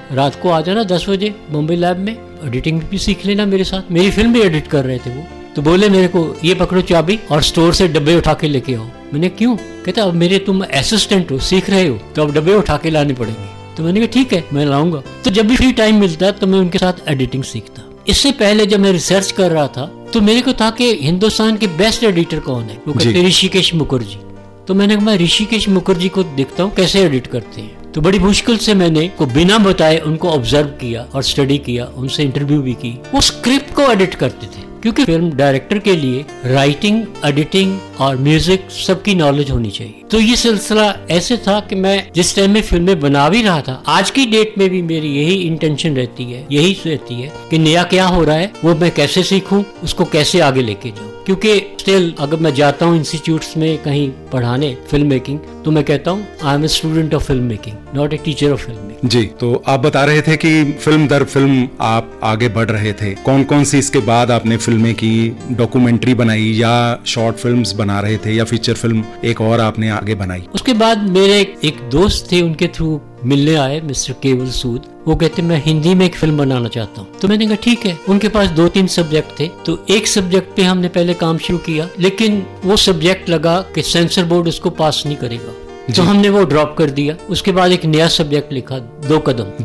रात को आ जाना 10 बजे मुंबई लैब में, एडिटिंग भी सीख लेना मेरे साथ। मेरी फिल्म भी एडिट कर रहे थे वो। तो बोले मेरे को ये पकड़ो चाबी और स्टोर से डब्बे उठा के लेके आओ। मैंने क्यों? कहता अब मेरे तुम असिस्टेंट हो, सीख रहे हो, तो अब डब्बे उठा के लाने पड़ेंगे। तो मैंने कहा ठीक है मैं लाऊंगा। तो जब भी फ्री टाइम मिलता तो मैं उनके साथ एडिटिंग सीखता। इससे पहले जब मैं रिसर्च कर रहा था तो मेरे को था कि हिंदुस्तान के बेस्ट एडिटर कौन है। वो कहते ऋषिकेश मुखर्जी। तो मैंने कहा मैं ऋषिकेश मुखर्जी को देखता हूँ कैसे एडिट करते हैं। तो बड़ी मुश्किल से मैंने को बिना बताए उनको ऑब्जर्व किया और स्टडी किया, उनसे इंटरव्यू भी की। वो स्क्रिप्ट को एडिट करते थे, क्योंकि फिल्म डायरेक्टर के लिए राइटिंग, एडिटिंग और म्यूजिक सबकी नॉलेज होनी चाहिए। तो ये सिलसिला ऐसे था कि मैं जिस टाइम में फिल्में बना भी रहा था, आज की डेट में भी मेरी यही इंटेंशन रहती है, यही रहती है कि नया क्या हो रहा है वो मैं कैसे सीखूं, उसको कैसे आगे लेके जाऊं। क्योंकि स्टिल अगर मैं जाता हूं इंस्टीट्यूट्स में कहीं पढ़ाने फिल्म मेकिंग, तो मैं कहता हूं I M a student of film making, not a teacher of film making. जी, तो आप बता रहे थे कि फिल्म दर फिल्म आप आगे बढ़ रहे थे। कौन कौन सी इसके बाद आपने फिल्में की, डॉक्यूमेंट्री बनाई या शॉर्ट फिल्म्स बना रहे थे या फीचर फिल्म एक और आपने आगे बनाई? उसके बाद मेरे एक दोस्त थे, उनके थ्रू मिलने आए मिस्टर केवल सूद। वो कहते मैं हिंदी में एक फिल्म बनाना चाहता हूँ। तो मैंने कहा ठीक है। उनके पास 2-3 सब्जेक्ट थे, तो एक सब्जेक्ट पे हमने पहले काम शुरू किया, लेकिन वो सब्जेक्ट लगा कि सेंसर बोर्ड उसको पास नहीं करेगा, तो हमने वो ड्रॉप कर दिया। उसके बाद एक नया सब्जेक्ट लिखा, 2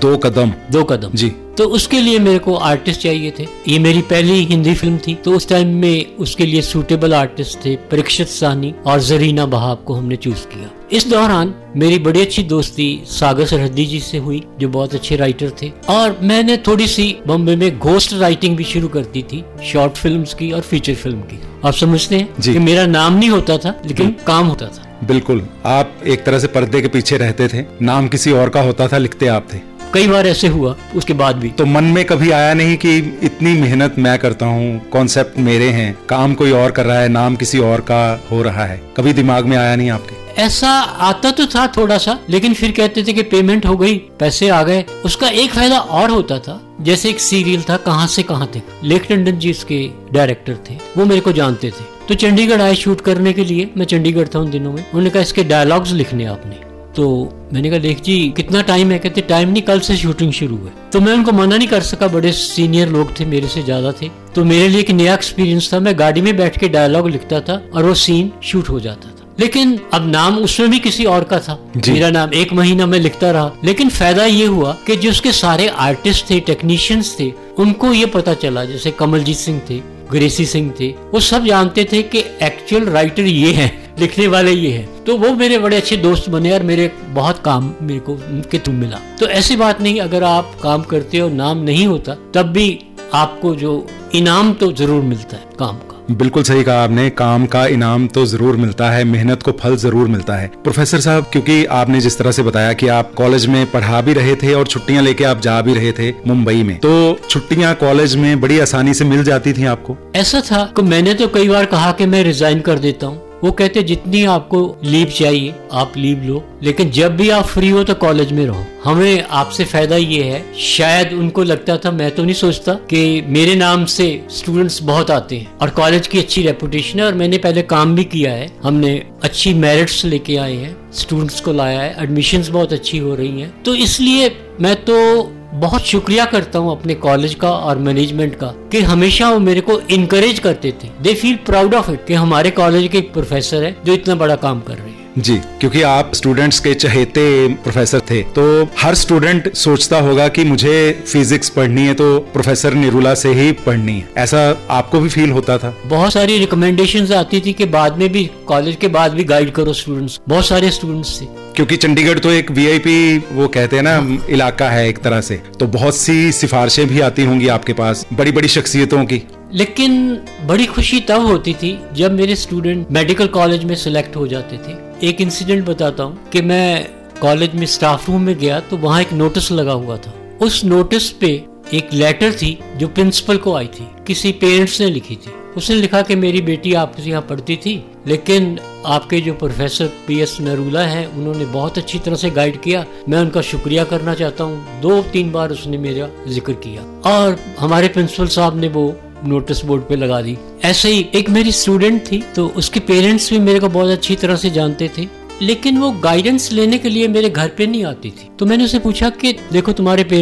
कदम जी। तो उसके लिए मेरे को आर्टिस्ट चाहिए थे। ये मेरी पहली हिंदी फिल्म थी, तो उस टाइम में उसके लिए सूटेबल आर्टिस्ट थे परीक्षित साहनी और जरीना बहाब को हमने चूज किया। इस दौरान मेरी बड़ी अच्छी दोस्ती सागर सरहदी जी से हुई, जो बहुत अच्छे राइटर थे, और मैंने थोड़ी सी बॉम्बे में घोस्ट राइटिंग भी शुरू कर दी थी, शॉर्ट फिल्म्स की और फीचर फिल्म की। आप समझते हैं कि मेरा नाम नहीं होता था लेकिन काम होता था। बिल्कुल, आप एक तरह से पर्दे के पीछे रहते थे, नाम किसी और का होता था, लिखते आप थे। कई बार ऐसे हुआ उसके बाद भी। तो मन में कभी आया नहीं कि इतनी मेहनत मैं करता हूँ, कॉन्सेप्ट मेरे हैं, काम कोई और कर रहा है, नाम किसी और का हो रहा है? कभी दिमाग में आया नहीं आपके? ऐसा आता तो था थोड़ा सा, लेकिन फिर कहते थे कि पेमेंट हो गई, पैसे आ गए। उसका एक फायदा और होता था, जैसे एक सीरियल था कहां से कहां तक, लेक टंडन जी इसके डायरेक्टर थे, वो मेरे को जानते थे। तो चंडीगढ़ आए शूट करने के लिए, मैं चंडीगढ़ था उन दिनों में। उन्होंने कहा इसके डायलॉग्स लिखने आपने। तो मैंने कहा लेख जी कितना टाइम है? कहते टाइम नहीं, कल से शूटिंग शुरू है। तो मैं उनको मना नहीं कर सका, बड़े सीनियर लोग थे, मेरे से ज्यादा थे। तो मेरे लिए एक नया एक्सपीरियंस था। मैं गाड़ी में बैठ के डायलॉग लिखता था और वो सीन शूट हो जाता था। लेकिन अब नाम उसमें भी किसी और का था, मेरा नाम 1 महीना में लिखता रहा। लेकिन फायदा ये हुआ कि जो उसके सारे आर्टिस्ट थे, टेक्नीशियंस थे, उनको ये पता चला, जैसे कमलजीत सिंह थे, ग्रेसी सिंह थे, वो सब जानते थे कि एक्चुअल राइटर ये है, लिखने वाले ये है। तो वो मेरे बड़े अच्छे दोस्त बने और मेरे बहुत काम मेरे को उनके थ्रू मिला। तो ऐसी बात नहीं, अगर आप काम करते हो नाम नहीं होता तब भी आपको जो इनाम तो जरूर मिलता है काम का। बिल्कुल सही कहा आपने, काम का इनाम तो जरूर मिलता है, मेहनत को फल जरूर मिलता है। प्रोफेसर साहब, क्योंकि आपने जिस तरह से बताया कि आप कॉलेज में पढ़ा भी रहे थे और छुट्टियां लेके आप जा भी रहे थे मुंबई में, तो छुट्टियां कॉलेज में बड़ी आसानी से मिल जाती थी आपको? ऐसा था कि मैंने तो कई बार कहा कि मैं रिजाइन कर देता हूँ। वो कहते जितनी आपको लीव चाहिए आप लीव लो, लेकिन जब भी आप फ्री हो तो कॉलेज में रहो, हमें आपसे फायदा ये है। शायद उनको लगता था, मैं तो नहीं सोचता, कि मेरे नाम से स्टूडेंट्स बहुत आते हैं और कॉलेज की अच्छी रेपुटेशन है, और मैंने पहले काम भी किया है। हमने अच्छी मेरिट्स लेके आए हैं, स्टूडेंट्स को लाया है, एडमिशंस बहुत अच्छी हो रही हैं। तो इसलिए मैं तो बहुत शुक्रिया करता हूँ अपने कॉलेज का और मैनेजमेंट का कि हमेशा वो मेरे को इनकरेज करते थे। They feel proud of it कि हमारे कॉलेज के एक प्रोफेसर है जो इतना बड़ा काम कर रहे हैं। जी, क्योंकि आप स्टूडेंट्स के चहेते प्रोफेसर थे, तो हर स्टूडेंट सोचता होगा कि मुझे फिजिक्स पढ़नी है तो प्रोफेसर निरुला से ही पढ़नी है। ऐसा आपको भी फील होता था? बहुत सारी रिकमेंडेशंस आती थी कि बाद में भी, कॉलेज के बाद भी गाइड करो स्टूडेंट्स। बहुत सारे स्टूडेंट्स थे, क्योंकि चंडीगढ़ तो एक वीआईपी वो कहते हैं ना इलाका है एक तरह से, तो बहुत सी सिफारिशें भी आती होंगी आपके पास बड़ी बड़ी शख्सियतों की। लेकिन बड़ी खुशी तब होती थी जब मेरे स्टूडेंट मेडिकल कॉलेज में सिलेक्ट हो जाते थे। एक इंसिडेंट बताता हूँ कि मैं कॉलेज में स्टाफ रूम में गया तो वहाँ एक नोटिस लगा हुआ था। उस नोटिस पे एक लेटर थी जो प्रिंसिपल को आई थी, किसी पेरेंट्स ने लिखी थी। उसने लिखा कि मेरी बेटी आपके यहाँ पढ़ती थी, लेकिन आपके जो प्रोफेसर PS नरूला हैं उन्होंने बहुत अच्छी तरह से गाइड किया, मैं उनका शुक्रिया करना चाहता हूँ। 2-3 बार उसने मेरा जिक्र किया और हमारे प्रिंसिपल साहब ने वो नोटिस बोर्ड पे लगा दी। ऐसे ही एक मेरी स्टूडेंट थी, तो उसके पेरेंट्स भी मेरे को बहुत अच्छी तरह से जानते थे, लेकिन वो गाइडेंस लेने के लिए मेरे घर पे नहीं आती थी। तो मैंने उसे पूछा कि देखो तुम्हारे